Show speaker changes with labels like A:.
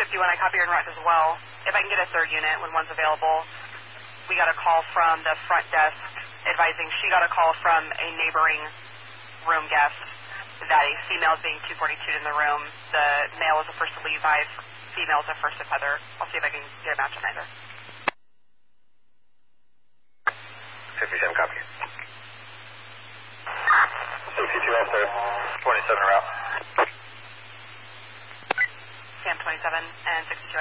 A: 51, I copy your route as well. If I can get a third unit when one's available. We got a call from the front desk advising she got a call from a neighboring room guest that a female is being 242 in the room. The male is the first to Levi, female is the first to Feather. I'll see if I can get a match on either.
B: 57 copy. 62 after 27 route.
A: Cam 27 and 62.